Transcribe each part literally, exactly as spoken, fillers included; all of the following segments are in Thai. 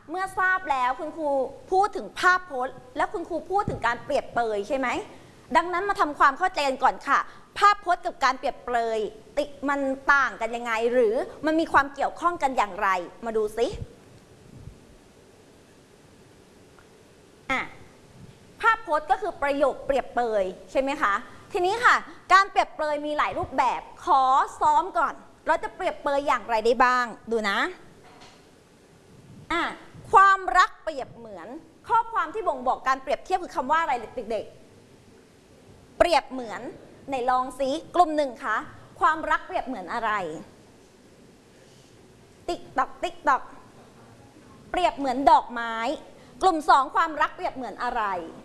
เมื่อทราบแล้วคุณครูพูดถึงภาพพจน์และคุณครูพูดถึงการเปรียบเปรยใช่ไหมดังนั้นมาทำความเข้าใจกันก่อนค่ะภาพพจน์กับการเปรียบเปรยติมันต่างกันยังไงหรือมันมีความเกี่ยวข้องกันอย่างไรมาดูสิอ่ะภาพพจน์ก็คือประโยคเปรียบเปรยใช่ไหมคะทีนี้ค่ะการเปรียบเปรยมีหลายรูปแบบขอซ้อมก่อนเราจะเปรียบเปรยอย่างไรได้บ้างดูนะอ่ะความรักเปรียบเหมือนข้อความที่บ่งบอกการเปรียบเทียบคือคำว่าอะไรเด็กๆเปรียบเหมือนในลองซิกลุ่มหนึ่งคะความรักเปรียบเหมือนอะไรติ๊กตอกติ๊กตอกเปรียบเหมือนดอกไม้กลุ่มสองความรักเปรียบเหมือนอะไร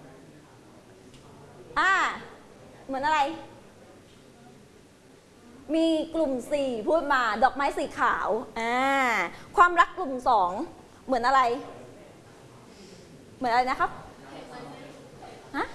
อ่าเหมือนอะไรมีกลุ่มสี่พูดมาดอกไม้สีขาวอ่าความรักกลุ่มสองเหมือนอะไรเหมือนอะไรนะครับฮะ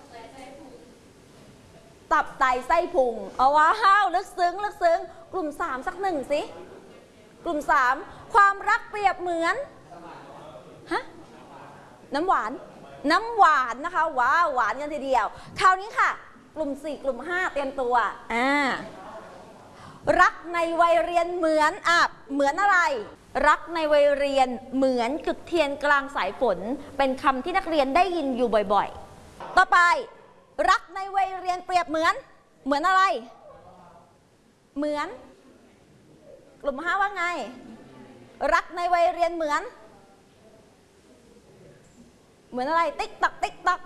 ตับไตไส้พุงเอาว้าวลึกซึ้งลึกซึ้งกลุ่มสามสักหนึ่งสิกลุ่มสามความรักเปรียบเหมือนฮะน้ำหวานน้ำหวานนะคะว้าวหวานกันทีเดียวคราวนี้ค่ะกลุ่มสี่กลุ่มห้าเตรียมตัวอ่ารักในวัยเรียนเหมือนอ่ะเหมือนอะไรรักในวัยเรียนเหมือนจุดเทียนกลางสายฝนเป็นคำที่นักเรียนได้ยินอยู่บ่อยๆต่อไปรักในวัยเรียนเปรียบเหมือนเหมือนอะไรเหมือนกลุ่มห้าว่าไงรักในวัยเรียนเหมือนเหมือนอะไรติ๊กตักติ๊กตัก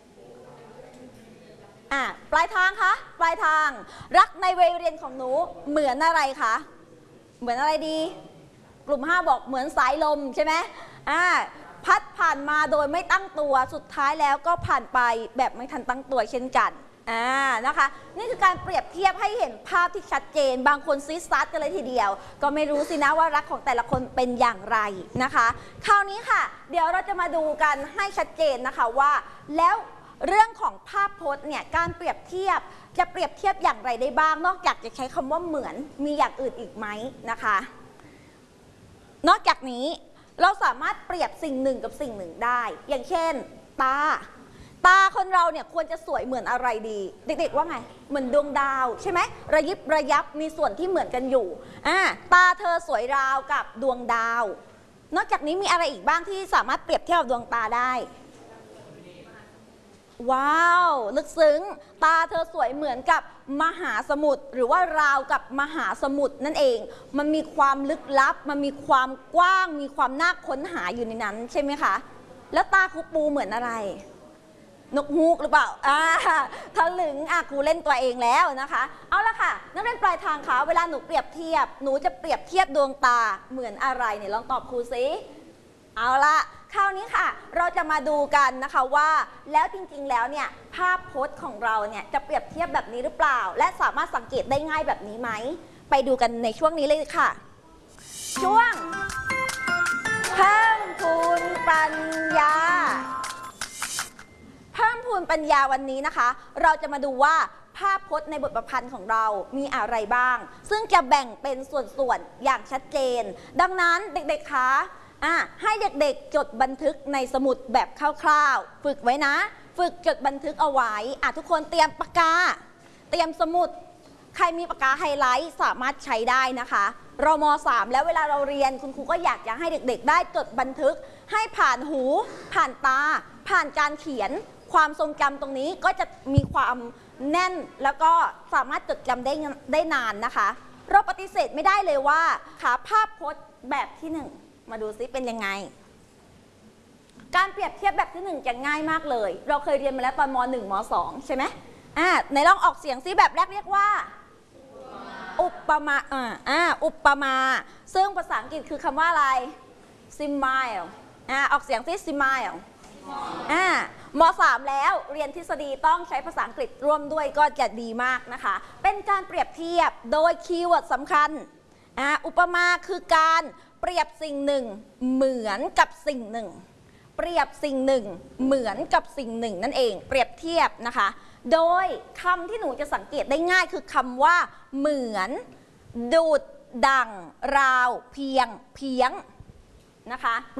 อ่ะปลายทางคะปลายทางรักในวัยเรียนของหนูเหมือนอะไรคะเหมือนอะไรดีกลุ่มห้าบอกเหมือนสายลมใช่ไหมอ่าพัดผ่านมาโดยไม่ตั้งตัวสุดท้ายแล้วก็ผ่านไปแบบไม่ทันตั้งตัวเช่นกันอ่านะคะนี่คือการเปรียบเทียบให้เห็นภาพที่ชัดเจนบางคนซีซัดกันเลยทีเดียวก็ไม่รู้สินะว่ารักของแต่ละคนเป็นอย่างไรนะคะคราวนี้ค่ะเดี๋ยวเราจะมาดูกันให้ชัดเจนนะคะว่าแล้วเรื่องของภาพพจน์เนี่ยการเปรียบเทียบจะเปรียบเทียบอย่างไรได้บ้างนอกจากจะใช้คำว่าเหมือนมีอย่างอื่นอีกไหมนะคะนอกจากนี้เราสามารถเปรียบสิ่งหนึ่งกับสิ่งหนึ่งได้อย่างเช่นตาตาคนเราเนี่ยควรจะสวยเหมือนอะไรดีเด็กๆว่าไงเหมือนดวงดาวใช่ไหมระยิบระยับมีส่วนที่เหมือนกันอยู่อ่าตาเธอสวยราวกับดวงดาวนอกจากนี้มีอะไรอีกบ้างที่สามารถเปรียบเทียบกับดวงตาได้ว้าวลึกซึ้งตาเธอสวยเหมือนกับมหาสมุทรหรือว่าราวกับมหาสมุทรนั่นเองมันมีความลึกลับมันมีความกว้างมีความน่าค้นหาอยู่ในนั้นใช่ไหมคะแล้วตาครูปูเหมือนอะไรนกฮูกหรือเปล่าอ่าทะลึงอ่ะครูเล่นตัวเองแล้วนะคะเอาละค่ะนักเรียนปลายทางคะเวลาหนูเปรียบเทียบหนูจะเปรียบเทียบดวงตาเหมือนอะไรเนี่ยลองตอบครูสิเอาละคราวนี้ค่ะเราจะมาดูกันนะคะว่าแล้วจริงๆแล้วเนี่ยภาพพจน์ของเราเนี่ยจะเปรียบเทียบแบบนี้หรือเปล่าและสามารถสังเกตได้ง่ายแบบนี้ไหมไปดูกันในช่วงนี้เลยค่ะช่วงเพิ่มพูนปัญญาเพิ่มพูนปัญญาวันนี้นะคะเราจะมาดูว่าภาพพจน์ในบทประพันธ์ของเรามีอะไรบ้างซึ่งจะแบ่งเป็นส่วนๆอย่างชัดเจนดังนั้นเด็กๆคะอ่ะให้เด็กๆจดบันทึกในสมุดแบบคร่าวๆฝึกไว้นะฝึกจดบันทึกเอาไว้อ่ะทุกคนเตรียมปากกาเตรียมสมุดใครมีปากกาไฮไลท์สามารถใช้ได้นะคะเราม.สาม แล้วเวลาเราเรียนคุณครูก็อยากจะให้เด็กๆได้จดบันทึกให้ผ่านหูผ่านตาผ่านการเขียนความทรงจำตรงนี้ก็จะมีความแน่นแล้วก็สามารถจดจำได้ได้นานนะคะเราปฏิเสธไม่ได้เลยว่าขาภาพพจน์แบบที่หนึ่งมาดูซิเป็นยังไงการเปรียบเทียบแบบที่หนึ่งจะง่ายมากเลยเราเคยเรียนมาแล้วตอนม.หนึ่ง ม.สอง ใช่ไหมอ่าในลองออกเสียงซิแบบแรกเรียกว่าอุปมาอ่าอ่าอุปมาซึ่งภาษาอังกฤษคือคำว่าอะไร simile อ่าออกเสียงซิ simile อ่าม.สาม แล้วเรียนทฤษฎีต้องใช้ภาษาอังกฤษร่วมด้วยก็จะดีมากนะคะเป็นการเปรียบเทียบโดยคีย์เวิร์ดสำคัญอ่าอุปมาคือการเปรียบสิ่งหนึ่งเหมือนกับสิ่งหนึ่งเปรียบสิ่งหนึ่งเหมือนกับสิ่งหนึ่งนั่นเองเปรียบเทียบนะคะโดยคำที่หนูจะสังเกตได้ง่ายคือคำว่าเหมือนดูดดั่งราวเพียงเพียงนะคะ